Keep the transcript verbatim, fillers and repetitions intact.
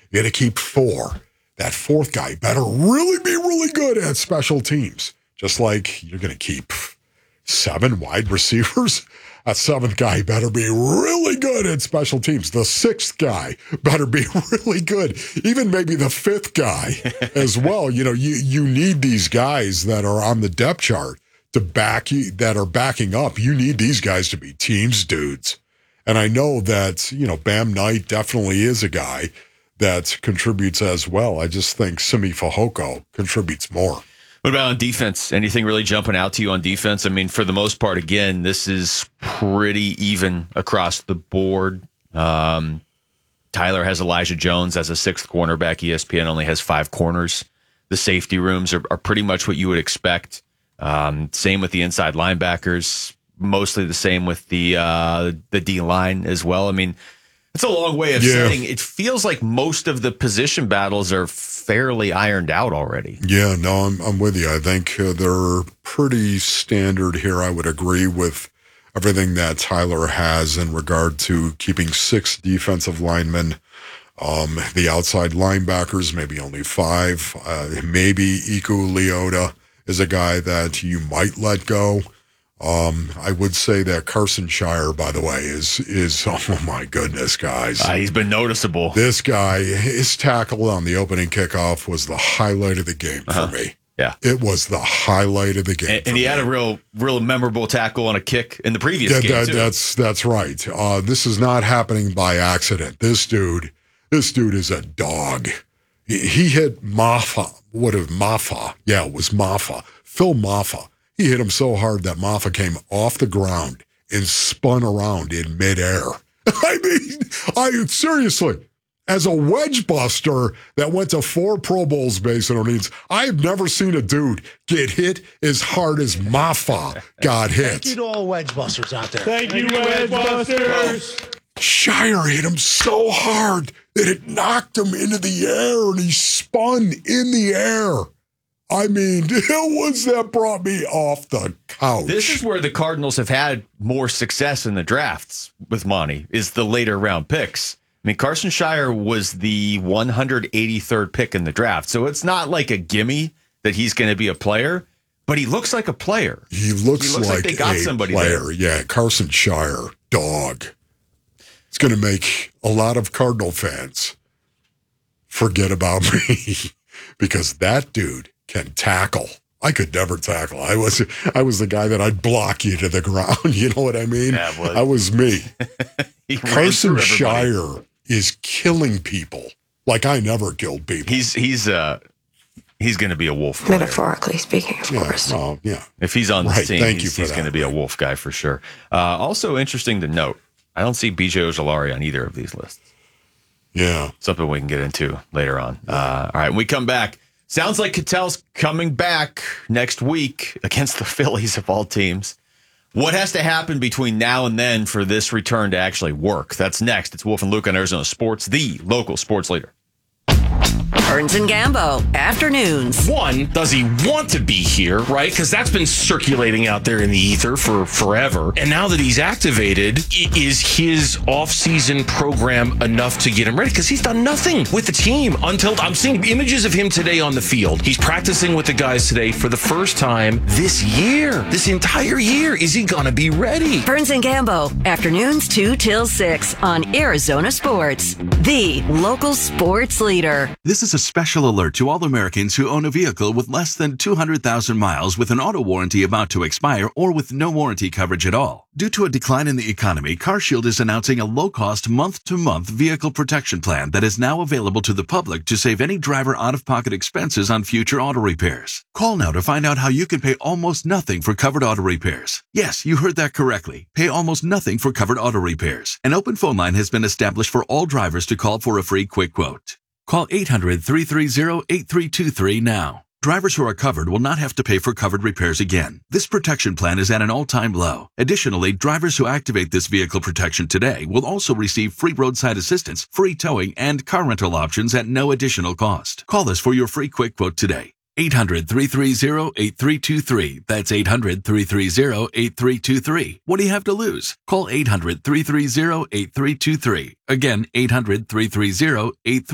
You got to keep four. That fourth guy better really be really good at special teams. Just like you're going to keep seven wide receivers. That seventh guy better be really good at special teams. The sixth guy better be really good. Even maybe the fifth guy as well. You know, you, you need these guys that are on the depth chart to back you, that are backing up. You need these guys to be teams dudes. And I know that, you know, Bam Knight definitely is a guy that contributes as well. I just think Simi Fehoko contributes more. What about on defense? Anything really jumping out to you on defense? I mean, for the most part, again, this is pretty even across the board. Um, Tyler has Elijah Jones as a sixth cornerback. E S P N only has five corners. The safety rooms are, are pretty much what you would expect. Um, same with the inside linebackers. Mostly the same with the uh, the D line as well. I mean, it's a long way of yeah. saying it feels like most of the position battles are fairly ironed out already. Yeah, no, I'm, I'm with you. I think uh, they're pretty standard here. I would agree with everything that Tyler has in regard to keeping six defensive linemen. Um, the outside linebackers, maybe only five. Uh, maybe Iku Leota is a guy that you might let go. Um, I would say that Carson Shire, by the way, is, is oh my goodness, guys. Uh, he's been noticeable. This guy, his tackle on the opening kickoff was the highlight of the game uh-huh. for me. Yeah. It was the highlight of the game. And, and he me. had a real, real memorable tackle on a kick in the previous that, game, that, too. That's, that's right. Uh, this is not happening by accident. This dude, this dude is a dog. He, he hit Maffa. What if Maffa? Yeah, it was Maffa. Phil Maffa. He hit him so hard that Maffa came off the ground and spun around in midair. I mean, I seriously, as a wedge buster that went to four Pro Bowls based on needs, I've never seen a dude get hit as hard as Maffa got hit. Thank you to all wedge busters out there. Thank, Thank you, wedge busters. Shire hit him so hard that it knocked him into the air and he spun in the air. I mean, it was that brought me off the couch. This is where the Cardinals have had more success in the drafts with Monty, is the later round picks. I mean, Carson Shire was the one hundred eighty-third pick in the draft, so it's not like a gimme that he's going to be a player, but he looks like a player. He looks, he looks like, like they got a somebody player. there. Yeah, Carson Shire, dog. It's going to make a lot of Cardinal fans forget about me because that dude can tackle. I could never tackle. I was I was the guy that I'd block you to the ground. You know what I mean? Yeah, well, that was me. Carson Shire Shire is killing people like I never killed people. He's he's uh he's going to be a wolf player. Metaphorically speaking, of yeah, course. Oh, yeah. If he's on the right. team, Thank he's, you for he's that, going to be right. a wolf guy for sure. Uh, also interesting to note, I don't see B J Ojulari on either of these lists. Yeah. Something we can get into later on. Uh, all right, when we come back, sounds like Cattell's coming back next week against the Phillies of all teams. What has to happen between now and then for this return to actually work? That's next. It's Wolf and Luke on Arizona Sports, the local sports leader. Burns and Gambo, afternoons. One, does he want to be here, right? Because that's been circulating out there in the ether for forever. And now that he's activated, is his off-season program enough to get him ready? Because he's done nothing with the team until I'm seeing images of him today on the field. He's practicing with the guys today for the first time this year, this entire year. Is he going to be ready? Burns and Gambo, afternoons two till six on Arizona Sports, the local sports leader. This is a special alert to all Americans who own a vehicle with less than two hundred thousand miles with an auto warranty about to expire or with no warranty coverage at all. Due to a decline in the economy, CarShield is announcing a low-cost month-to-month vehicle protection plan that is now available to the public to save any driver out-of-pocket expenses on future auto repairs. Call now to find out how you can pay almost nothing for covered auto repairs. Yes, you heard that correctly. Pay almost nothing for covered auto repairs. An open phone line has been established for all drivers to call for a free quick quote. Call eight hundred, three three zero, eight three two three now. Drivers who are covered will not have to pay for covered repairs again. This protection plan is at an all-time low. Additionally, drivers who activate this vehicle protection today will also receive free roadside assistance, free towing, and car rental options at no additional cost. Call us for your free quick quote today. eight hundred, three three zero, eight three two three. That's eight hundred, three three zero, eight three two three. What do you have to lose? Call eight hundred, three three zero, eight three two three. Again, eight hundred, three three zero, eight three two three.